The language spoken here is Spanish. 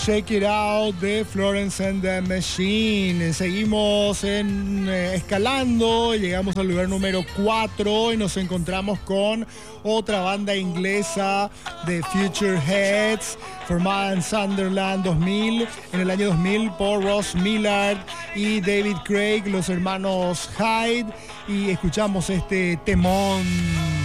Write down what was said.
Shake It Out de Florence and the Machine. Seguimos escalando, llegamos al lugar número 4 y nos encontramos con otra banda inglesa de Future Heads, formada en Sunderland en el año 2000 por Ross Millard y David Craig, los hermanos Hyde, y escuchamos este temón.